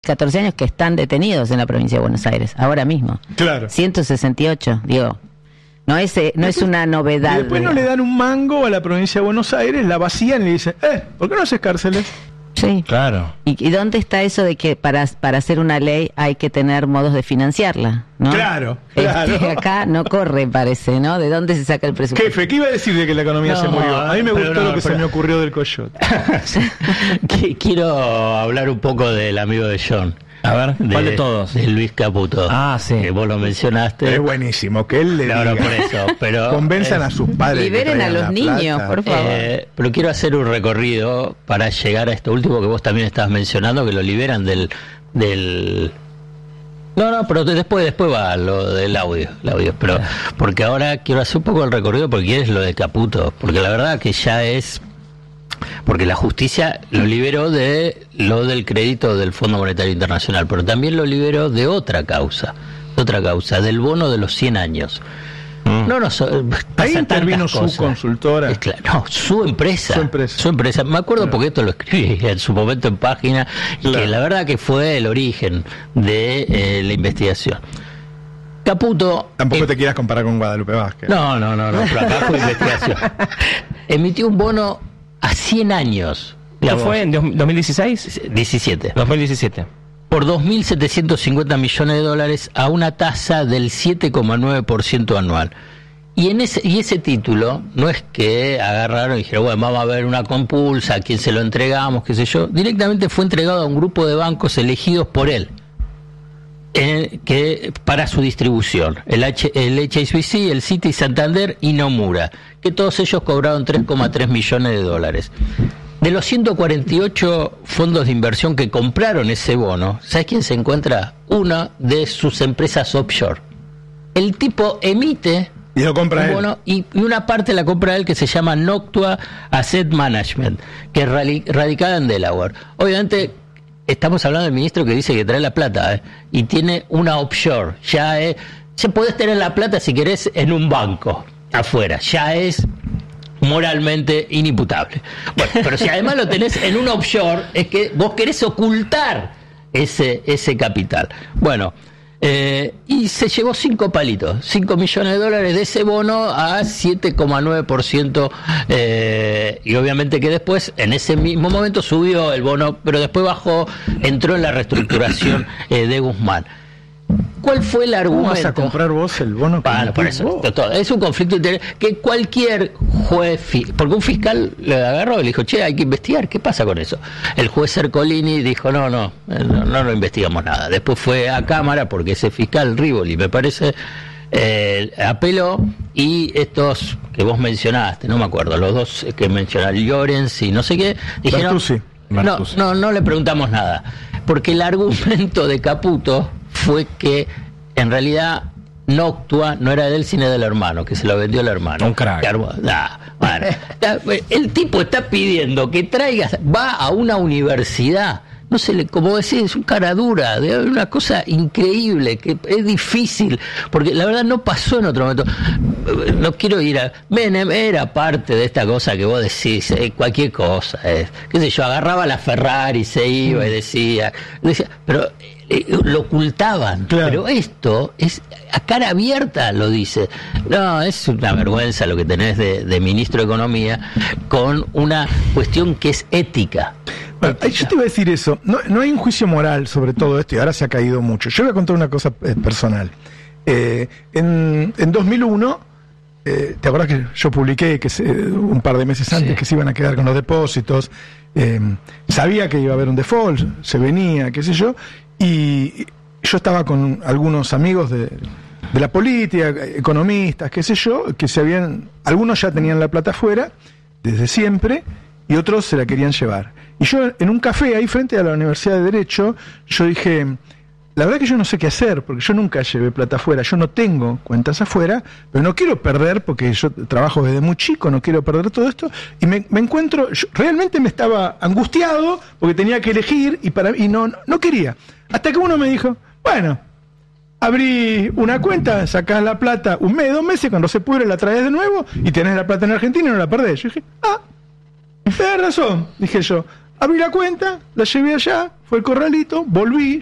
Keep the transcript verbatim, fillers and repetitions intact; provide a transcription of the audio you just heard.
catorce años que están detenidos en la provincia de Buenos Aires, ahora mismo. Claro. ciento sesenta y ocho, digo. No es, no después, es una novedad. Y después no le dan un mango a la provincia de Buenos Aires, la vacían y le dicen, eh, ¿por qué no haces cárceles? Sí. Claro. ¿Y, ¿Y dónde está eso de que para, para hacer una ley hay que tener modos de financiarla? ¿No? Claro, este, claro. Acá no corre, parece, ¿no? ¿De dónde se saca el presupuesto? Jefe, ¿qué iba a decir de que la economía no, se murió? A mí me gustó no, lo que pero... se me ocurrió del coyote. Quiero hablar un poco del amigo de John. A ver, ¿cuál de, de todos? De Luis Caputo. Ah, sí. Que vos lo mencionaste. Es buenísimo, que él le no, diga. No, por eso, pero... Convenzan es, a sus padres. Liberen a los niños, plata. por favor. Eh, pero quiero hacer un recorrido para llegar a esto último que vos también estabas mencionando, que lo liberan del... del... No, no, pero después después va lo del audio, el audio, pero porque ahora quiero hacer un poco el recorrido porque es lo de Caputo, porque la verdad que ya es... Porque la justicia lo liberó de lo del crédito del Fondo Monetario Internacional, pero también lo liberó de otra causa, de otra causa, del bono de los cien años. Mm. No, no, so, ahí intervino su cosas. consultora. Es claro, no, su empresa, su empresa. Su empresa. Me acuerdo claro. porque esto lo escribí en su momento en página, claro. que la verdad que fue el origen de eh, la investigación. Caputo... Tampoco eh, te quieras comparar con Guadalupe Vázquez. No, no, no, no, pero acá fue investigación. Emitió un bono a cien años. ¿Eso fue en dos mil dieciséis? diecisiete. dos mil diecisiete. Por dos mil setecientos cincuenta millones de dólares a una tasa del siete coma nueve por ciento anual. Y en ese y ese título no es que agarraron y dijeron, bueno, vamos a ver una compulsa, a quién se lo entregamos, qué sé yo. Directamente fue entregado a un grupo de bancos elegidos por él. Eh, que para su distribución, el, H, el H S B C, el Citi, Santander y Nomura, que todos ellos cobraron tres coma tres millones de dólares. De los ciento cuarenta y ocho fondos de inversión que compraron ese bono, ¿sabes quién se encuentra? Una de sus empresas offshore. El tipo emite y lo compra un bono y, y una parte la compra él, que se llama Noctua Asset Management, que es radic- radicada en Delaware. Obviamente estamos hablando del ministro que dice que trae la plata, ¿eh? Y tiene una offshore. Ya es, ya podés tener la plata si querés en un banco afuera. Ya es moralmente inimputable. Bueno, pero si además lo tenés en un offshore, es que vos querés ocultar ese ese capital. Bueno, eh, y se llevó cinco palitos, cinco millones de dólares de ese bono a siete coma nueve por ciento, eh, y obviamente que después, en ese mismo momento subió el bono, pero después bajó, entró en la reestructuración eh, de Guzmán. ¿Cuál fue el argumento? ¿Cómo vas a comprar vos el bono? Bueno, por eso, todo, es un conflicto de interés que cualquier juez, porque un fiscal le agarró y le dijo, che, hay que investigar, ¿qué pasa con eso? El juez Ercolini dijo, no, no, no, no, no investigamos nada. Después fue a Cámara, porque ese fiscal Rivoli, me parece, eh, apeló, y estos que vos mencionaste, no me acuerdo, los dos que mencionaste, Llorens y no sé qué, dijeron, no, no, no le preguntamos nada, porque el argumento de Caputo fue que en realidad Noctua no era de él sino del hermano, que se lo vendió el hermano. Un crack. Nah, bueno, el tipo está pidiendo que traigas, va a una universidad, no sé, le, como decís, es un cara dura, de una cosa increíble, que es difícil, porque la verdad no pasó en otro momento. No quiero ir a... Menem era parte de esta cosa que vos decís, eh, cualquier cosa, eh, qué sé yo, agarraba la Ferrari, se iba y decía, decía pero eh, lo ocultaban, claro. Pero esto es a cara abierta, lo dice. No, es una vergüenza lo que tenés de, de ministro de Economía con una cuestión que es ética. Bueno, yo te iba a decir eso, no, no hay un juicio moral sobre todo esto y ahora se ha caído mucho. Yo voy a contar una cosa eh, personal. Eh, en, en dos mil uno, eh, ¿te acuerdas que yo publiqué que se, un par de meses antes sí. que se iban a quedar con los depósitos? Eh, sabía que iba a haber un default, se venía, qué sé yo, y yo estaba con algunos amigos de, de la política, economistas, qué sé yo, que se habían, algunos ya tenían la plata afuera desde siempre y otros se la querían llevar. Y yo en un café ahí frente a la Universidad de Derecho, yo dije, la verdad que yo no sé qué hacer, porque yo nunca llevé plata afuera, yo no tengo cuentas afuera, pero no quiero perder, porque yo trabajo desde muy chico, no quiero perder todo esto, y me, me encuentro, yo realmente me estaba angustiado, porque tenía que elegir, y para y no, no quería. Hasta que uno me dijo, bueno, abrí una cuenta, sacás la plata un mes, dos meses, cuando se pudre la traes de nuevo, y tenés la plata en Argentina y no la perdés. Yo dije, ah, tenés razón, dije yo. Abrí la cuenta, la llevé allá, fue el corralito, volví,